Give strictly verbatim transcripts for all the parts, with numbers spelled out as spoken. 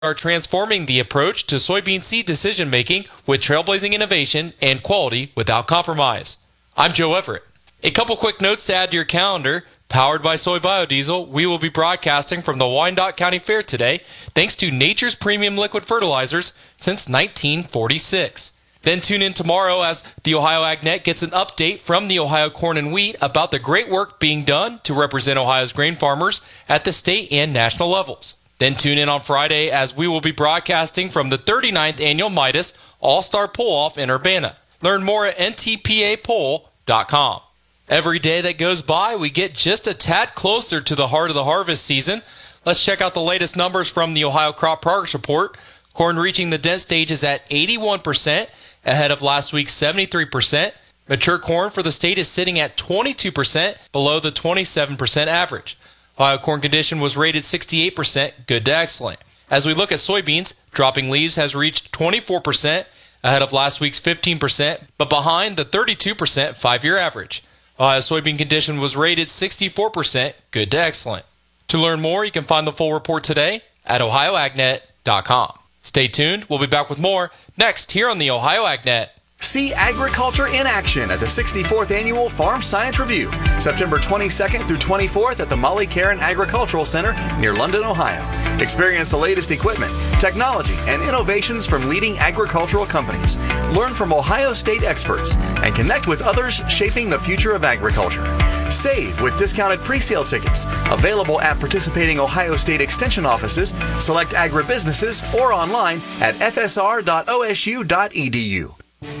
are transforming the approach to soybean seed decision-making with trailblazing innovation and quality without compromise. I'm Joe Everett. A couple quick notes to add to your calendar. Powered by Soy Biodiesel, we will be broadcasting from the Wyandotte County Fair today, thanks to Nature's Premium Liquid Fertilizers since nineteen forty-six. Then tune in tomorrow as the Ohio AgNet gets an update from the Ohio Corn and Wheat about the great work being done to represent Ohio's grain farmers at the state and national levels. Then tune in on Friday as we will be broadcasting from the thirty-ninth Annual Midas All-Star Pull-Off in Urbana. Learn more at N T P A poll dot com. Every day that goes by, we get just a tad closer to the heart of the harvest season. Let's check out the latest numbers from the Ohio Crop Progress Report. Corn reaching the dent stage is at eighty-one percent, ahead of last week's seventy-three percent. Mature corn for the state is sitting at twenty-two percent, below the twenty-seven percent average. Ohio corn condition was rated sixty-eight percent, good to excellent. As we look at soybeans, dropping leaves has reached twenty-four percent, ahead of last week's fifteen percent, but behind the thirty-two percent five-year average. Ohio soybean condition was rated sixty-four percent, good to excellent. To learn more, you can find the full report today at ohio ag net dot com. Stay tuned. We'll be back with more next here on the Ohio AgNet. See agriculture in action at the sixty-fourth Annual Farm Science Review, September twenty-second through twenty-fourth at the Molly Caron Agricultural Center near London, Ohio. Experience the latest equipment, technology, and innovations from leading agricultural companies. Learn from Ohio State experts and connect with others shaping the future of agriculture. Save with discounted pre-sale tickets available at participating Ohio State Extension offices, select agribusinesses, or online at f s r dot o s u dot e d u.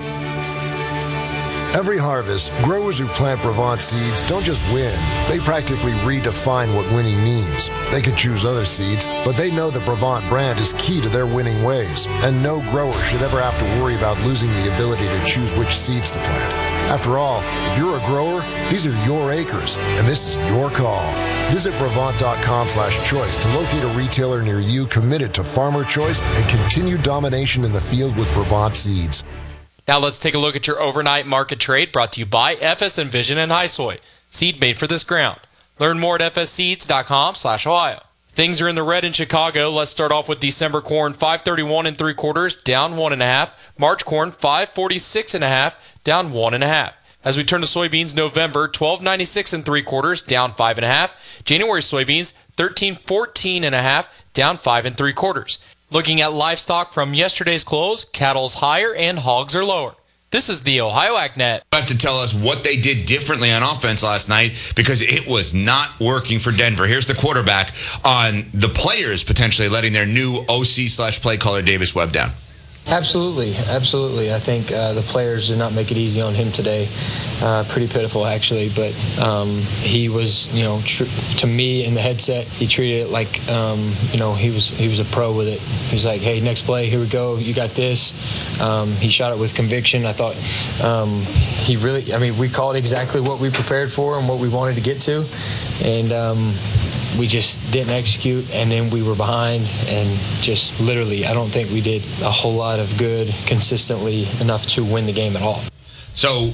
Every harvest, growers who plant Brevant seeds don't just win, they practically redefine what winning means. They could choose other seeds, but they know the Brevant brand is key to their winning ways, and no grower should ever have to worry about losing the ability to choose which seeds to plant. After all, if you're a grower, these are your acres, and this is your call. Visit Brevant dot com slash choice to locate a retailer near you committed to farmer choice and continued domination in the field with Brevant seeds. Now let's take a look at your overnight market trade brought to you by F S Envision and HiSoy, seed made for this ground. Learn more at f s seeds dot com slash ohio. Things are in the red in Chicago. Let's start off with December corn, five thirty-one and three quarters, down one and a half. March corn, five forty-six and a half, down one and a half. As we turn to soybeans, November, twelve ninety-six and three quarters, down five and a half. January soybeans, thirteen fourteen and a half, down five and three quarters. Looking at livestock from yesterday's close, cattle's higher and hogs are lower. This is the Ohio AgNet. You have to tell us what they did differently on offense last night because it was not working for Denver. Here's the quarterback on the players potentially letting their new O C slash play caller Davis Webb down. Absolutely, absolutely. I think uh, the players did not make it easy on him today. Uh, pretty pitiful, actually. But um, he was, you know, tr- to me in the headset, he treated it like, um, you know, he was he was a pro with it. He's like, hey, next play, here we go. You got this. Um, he shot it with conviction. I thought um, he really, I mean, we called exactly what we prepared for and what we wanted to get to, and. Um, We just didn't execute, and then we were behind, and just literally, I don't think we did a whole lot of good consistently enough to win the game at all. So,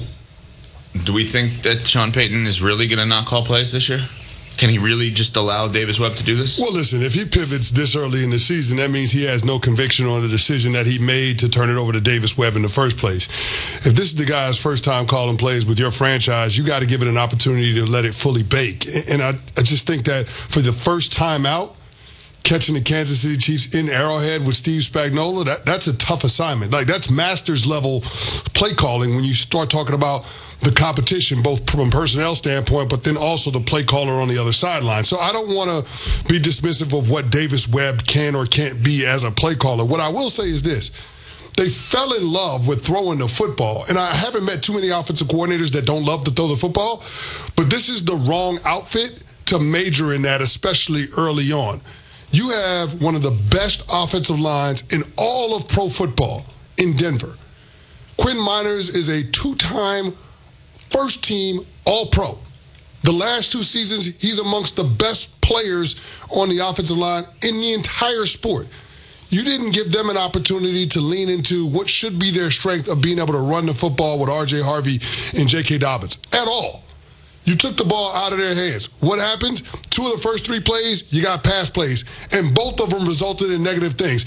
do we think that Sean Payton is really going to not call plays this year? Can he really just allow Davis Webb to do this? Well, listen, if he pivots this early in the season, that means he has no conviction on the decision that he made to turn it over to Davis Webb in the first place. If this is the guy's first time calling plays with your franchise, you got to give it an opportunity to let it fully bake. And I, I just think that for the first time out, catching the Kansas City Chiefs in Arrowhead with Steve Spagnuolo, that, that's a tough assignment. Like, that's master's level play calling when you start talking about the competition, both from a personnel standpoint, but then also the play caller on the other sideline. So I don't want to be dismissive of what Davis Webb can or can't be as a play caller. What I will say is this. They fell in love with throwing the football. And I haven't met too many offensive coordinators that don't love to throw the football, but this is the wrong outfit to major in that, especially early on. You have one of the best offensive lines in all of pro football in Denver. Quinn Miners is a two-time first-team All-Pro. The last two seasons, he's amongst the best players on the offensive line in the entire sport. You didn't give them an opportunity to lean into what should be their strength of being able to run the football with R J Harvey and J K. Dobbins at all. You took the ball out of their hands. What happened? Two of the first three plays, you got pass plays, and both of them resulted in negative things.